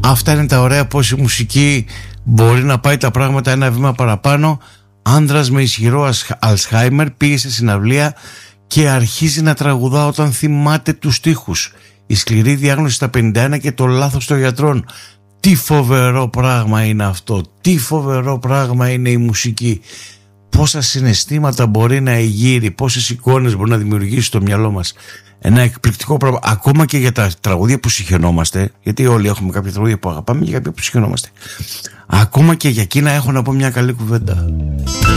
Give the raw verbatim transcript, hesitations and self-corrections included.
Αυτά είναι τα ωραία, πως η μουσική μπορεί να πάει τα πράγματα ένα βήμα παραπάνω. Άνδρας με ισχυρό Αλσχάιμερ πήγε σε συναυλία και αρχίζει να τραγουδά όταν θυμάται τους στίχους. Η σκληρή διάγνωση στα πενήντα ένα και το λάθος των γιατρών. Τι φοβερό πράγμα είναι αυτό. Τι φοβερό πράγμα είναι η μουσική. Πόσα συναισθήματα μπορεί να εγείρει, πόσες εικόνες μπορεί να δημιουργήσει στο μυαλό μας. Ένα εκπληκτικό πράγμα. Ακόμα και για τα τραγούδια που συχαινόμαστε, γιατί όλοι έχουμε κάποια τραγούδια που αγαπάμε και κάποια που συχαινόμαστε. Ακόμα και για εκείνα έχω να πω μια καλή κουβέντα.